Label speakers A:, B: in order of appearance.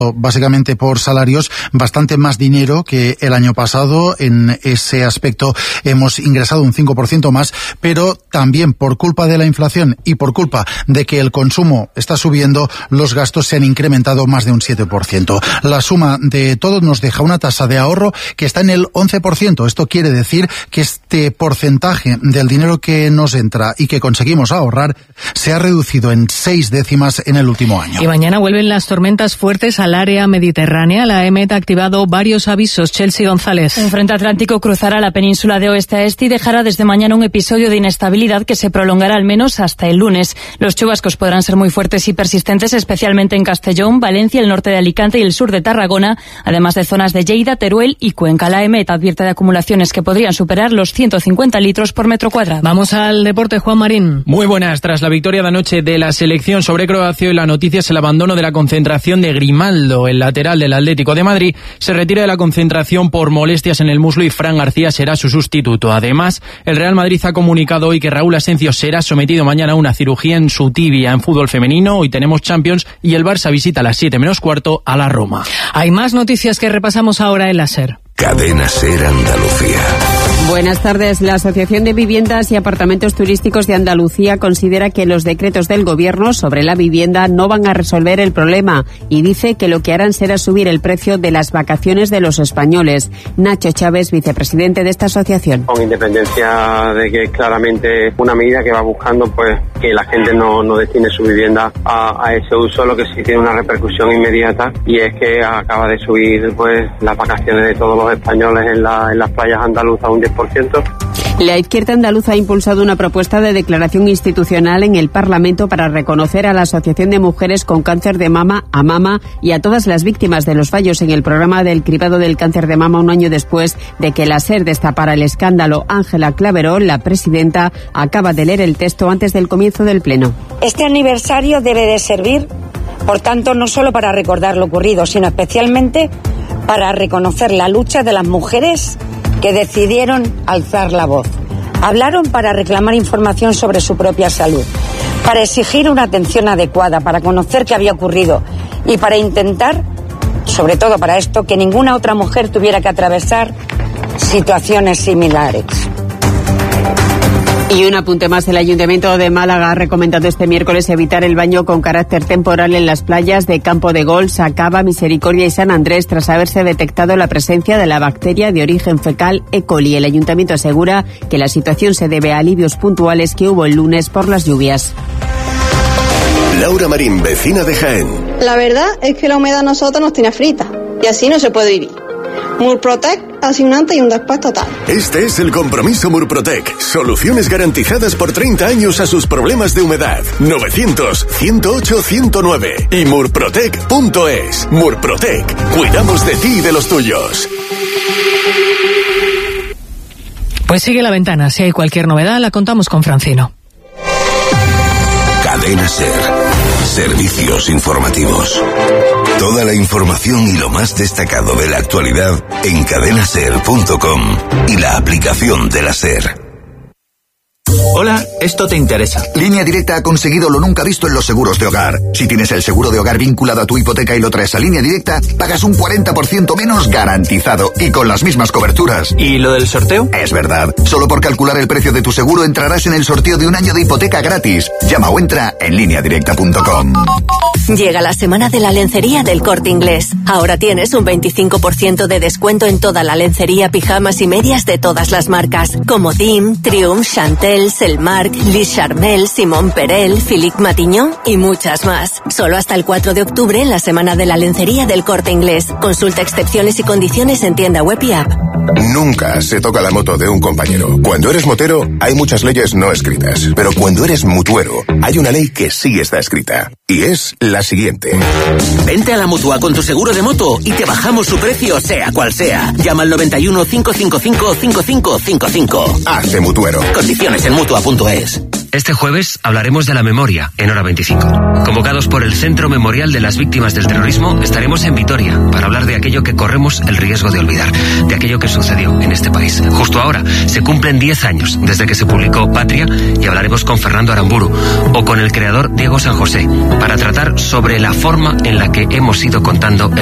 A: básicamente por salarios, bastante más dinero que el año pasado. En ese aspecto hemos ingresado un 5% más, pero también por culpa de la inflación y por culpa de que el consumo está subiendo, los gastos se han incrementado más de un 7%. La suma de todo nos deja una tasa de ahorro que está en el 11%. Esto quiere decir que este porcentaje del dinero que nos entra y que conseguimos ahorrar se ha reducido en 6 décimas en el último año.
B: Y mañana vuelven las tormentas fuertes al área mediterránea. La EMET ha activado varios avisos. Chelsea González.
C: Un frente atlántico cruzará la península de oeste a este y dejará desde mañana un episodio de inestabilidad que se prolongará al menos hasta el lunes. Los chubascos podrán ser muy fuertes y persistentes, especialmente en Castellón, Valencia, el norte de Alicante y el sur de Tarragona, además de zonas de Lleida, Teruel y Cuenca. La EMET advierte de acumulaciones que podrían superar los 150 litros por metro cuadrado.
B: Vamos al deporte, Juan Marín.
D: Muy buenas. Tras la victoria de anoche de la selección sobre Croacia, y la noticia es el abandono de la concentración de Grimaldo. El lateral del Atlético de Madrid se retira de la concentración por molestias en el muslo y Fran García será su sustituto. Además, el Real Madrid ha comunicado hoy que Raúl Asencio será sometido mañana a una cirugía en su tibia. En fútbol femenino, hoy tenemos Champions y el Barça visita a las 7:45 a la Roma.
B: Hay más noticias que repasamos ahora en la SER.
E: Cadena SER Andalucía.
F: Buenas tardes. La Asociación de Viviendas y Apartamentos Turísticos de Andalucía considera que los decretos del Gobierno sobre la vivienda no van a resolver el problema y dice que lo que harán será subir el precio de las vacaciones de los españoles. Nacho Chávez, vicepresidente de esta asociación.
G: Con independencia de que es claramente una medida que va buscando pues que la gente no destine su vivienda a ese uso, lo que sí tiene una repercusión inmediata y es que acaba de subir pues las vacaciones de todos los españoles en las playas andaluzas un 10%.
F: La izquierda andaluza ha impulsado una propuesta de declaración institucional en el Parlamento para reconocer a la Asociación de Mujeres con Cáncer de Mama, AMAMA, y a todas las víctimas de los fallos en el programa del cribado del cáncer de mama un año después de que la SER destapara el escándalo. Ángela Claveró, la presidenta, acaba de leer el texto antes del comienzo del Pleno.
H: Este aniversario debe de servir, por tanto, no solo para recordar lo ocurrido, sino especialmente para reconocer la lucha de las mujeres que decidieron alzar la voz. Hablaron para reclamar información sobre su propia salud, para exigir una atención adecuada, para conocer qué había ocurrido y para intentar, sobre todo para esto, que ninguna otra mujer tuviera que atravesar situaciones similares.
F: Y un apunte más, el Ayuntamiento de Málaga ha recomendado este miércoles evitar el baño con carácter temporal en las playas de Campo de Gol, Sacaba, Misericordia y San Andrés tras haberse detectado la presencia de la bacteria de origen fecal E. coli. El Ayuntamiento asegura que la situación se debe a alivios puntuales que hubo el lunes por las lluvias.
E: Laura Marín, vecina de Jaén.
I: La verdad es que la humedad a nosotros nos tiene frita y así no se puede vivir. Murprotec hace un antes y un después total.
E: Este es el compromiso Murprotec. Soluciones garantizadas por 30 años a sus problemas de humedad. 900-108-109 y murprotec.es. Murprotec. Cuidamos de ti y de los tuyos.
B: Pues sigue la ventana. Si hay cualquier novedad, la contamos con Francino.
E: Cadena SER. Servicios informativos. Toda la información y lo más destacado de la actualidad en cadenaser.com y la aplicación de la SER.
J: Hola, esto te interesa.
K: Línea Directa ha conseguido lo nunca visto en los seguros de hogar. Si tienes el seguro de hogar vinculado a tu hipoteca y lo traes a Línea Directa, pagas un 40% menos garantizado y con las mismas coberturas.
J: ¿Y lo del sorteo?
K: Es verdad. Solo por calcular el precio de tu seguro entrarás en el sorteo de un año de hipoteca gratis. Llama o entra en lineadirecta.com.
L: Llega la semana de la lencería del Corte Inglés. Ahora tienes un 25% de descuento en toda la lencería, pijamas y medias de todas las marcas, como Dim, Triumph, Chantel, Selmark, Lis Charmel, Simón Perel, Philippe Matignon y muchas más. Solo hasta el 4 de octubre en la semana de la lencería del Corte Inglés. Consulta excepciones y condiciones en tienda web y app.
M: Nunca se toca la moto de un compañero. Cuando eres motero, hay muchas leyes no escritas. Pero cuando eres mutuero, hay una ley que sí está escrita. Y es la siguiente.
N: Vente a la Mutua con tu seguro de moto y te bajamos su precio, sea cual sea. Llama al 91 555 5555.
M: Hace Mutuero.
N: Condiciones en Mutua.es.
O: Este jueves hablaremos de la memoria en Hora 25. Convocados por el Centro Memorial de las Víctimas del Terrorismo, estaremos en Vitoria para hablar de aquello que corremos el riesgo de olvidar, de aquello que sucedió en este país. Justo ahora se cumplen 10 años desde que se publicó Patria y hablaremos con Fernando Aramburu o con el creador Diego San José para tratar sobre la forma en la que hemos ido contando